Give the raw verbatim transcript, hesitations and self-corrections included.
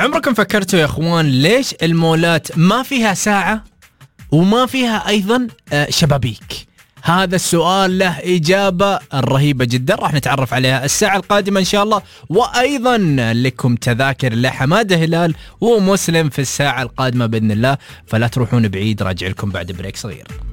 عمركم فكرتوا يا اخوان ليش المولات ما فيها ساعة وما فيها ايضا شبابيك؟ هذا السؤال له إجابة رهيبة جدا راح نتعرف عليها الساعة القادمة إن شاء الله. وأيضا لكم تذاكر لحمادة هلال ومسلم في الساعة القادمة بإذن الله، فلا تروحون بعيد، راجع لكم بعد بريك صغير.